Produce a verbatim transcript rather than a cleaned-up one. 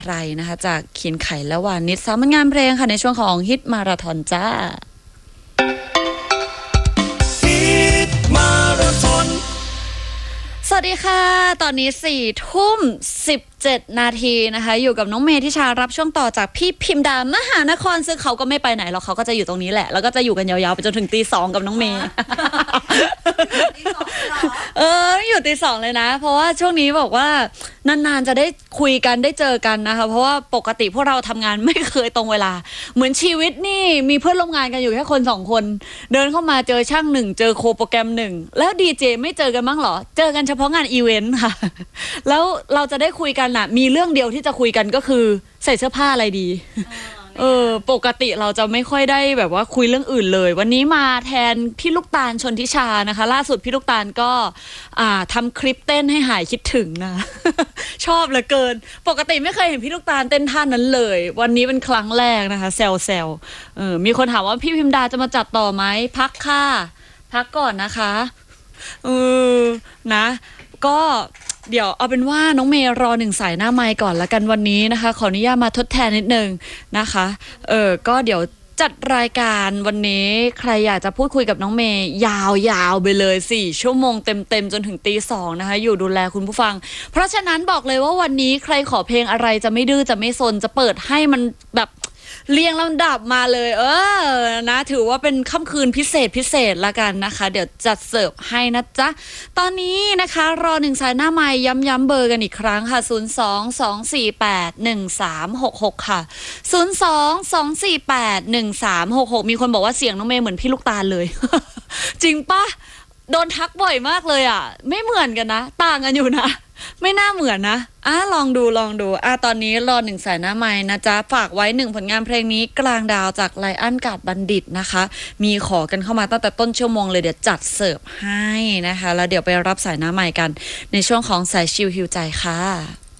ไรนะคะจากเขียนไข่และวานิชสามัญงานเพลงค่ะในช่วงของฮิตมาราธอนจ้าฮิตมาราธอนสวัสดีค่ะตอนนี้สี่ทุ่มสิบเจ็ดนาทีนะคะอยู่กับน้องเมย์ทิชารับช่วงต่อจากพี่พิมดามหานครซึ่งเขาก็ไม่ไปไหนหรอกเขาก็จะอยู่ตรงนี้แหละแล้วก็จะอยู่กันยาวๆไปจนถึงตีสองกับน้องเมย์เอออยู่ตีสองเลยนะเพราะว่าช่วงนี้บอกว่านานๆจะได้คุยกันได้เจอกันนะคะเพราะว่าปกติพวกเราทำงานไม่เคยตรงเวลาเหมือนชีวิตนี่มีเพื่อนร่วมงานกันอยู่แค่คนสองคนเดินเข้ามาเจอช่างหนึ่งเจอโคโปรแกรมหนึ่งแล้วดีเจไม่เจอกันบ้างหรอเจอกันเฉพาะงานอีเวนต์ค่ะแล้วเราจะได้คุยกันน่ะมีเรื่องเดียวที่จะคุยกันก็คือใส่เสื้อผ้าอะไรดีเออปกติเราจะไม่ค่อยได้แบบว่าคุยเรื่องอื่นเลยวันนี้มาแทนพี่ลูกตาลชนทิชานะคะล่าสุดพี่ลูกตาลก็อ่าทำคลิปเต้นให้หายคิดถึงนะ ชอบเหลือเกินปกติไม่เคยเห็นพี่ลูกตาลเต้นท่านั้นเลยวันนี้เป็นครั้งแรกนะคะแซวแซวเออมีคนถามว่าพี่พิมดาจะมาจัดต่อไหมพักค่ะพักก่อนนะคะเออนะก็เดี๋ยวเอาเป็นว่าน้องเมย์รอหนึ่งสายหน้าไมค์ก่อนละกันวันนี้นะคะขออนุญาตมาทดแทนนิดนึงนะคะเออก็เดี๋ยวจัดรายการวันนี้ใครอยากจะพูดคุยกับน้องเมย์ยาวๆไปเลยสี่ชั่วโมงเต็มๆจนถึงตีสองนะคะอยู่ดูแลคุณผู้ฟังเพราะฉะนั้นบอกเลยว่าวันนี้ใครขอเพลงอะไรจะไม่ดื้อจะไม่ซนจะเปิดให้มันแบบเรียงลำดับมาเลยเออนะถือว่าเป็นค่ำคืนพิเศษพิเศษละกันนะคะเดี๋ยวจัดเสิร์ฟให้นะจ๊ะตอนนี้นะคะรอหนึ่งสายหน้าไมค์ย้ำๆเบอร์กันอีกครั้งค่ะศูนย์ สอง สอง สี่ แปด หนึ่ง สาม หก หกค่ะศูนย์ สอง สอง สี่ แปด หนึ่ง สาม หก หกมีคนบอกว่าเสียงน้องเมย์เหมือนพี่ลูกตาลเลย จริงปะโดนทักบ่อยมากเลยอ่ะไม่เหมือนกันนะต่างกันอยู่นะไม่น่าเหมือนนะอ่ะลองดูลองดูอ่ะตอนนี้รอหนึ่งสายหน้าไมค์นะจ๊ะฝากไว้หนึ่งผลงานเพลงนี้กลางดาวจากไลอ้อนกาดบัณฑิตนะคะมีขอกันเข้ามาตั้งแต่ต้นชั่วโมงเลยเดี๋ยวจัดเสิร์ฟให้นะคะแล้วเดี๋ยวไปรับสายหน้าไมค์กันในช่วงของสายชิลฮิวใจค่ะ